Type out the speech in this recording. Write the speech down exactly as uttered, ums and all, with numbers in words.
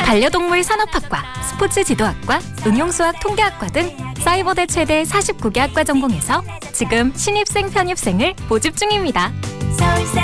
반려동물 산업학과, 스포츠 지도학과, 응용수학 통계학과 등 사이버대 최대 사십구 개 학과 전공에서 지금 신입생 편입생을 모집 중입니다. 서울대